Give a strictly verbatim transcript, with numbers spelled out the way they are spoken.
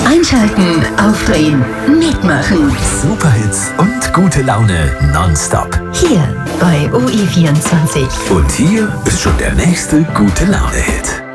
Einschalten, aufdrehen, mitmachen. Superhits und gute Laune nonstop. Hier bei O E vierundzwanzig. Und hier ist schon der nächste gute Laune-Hit.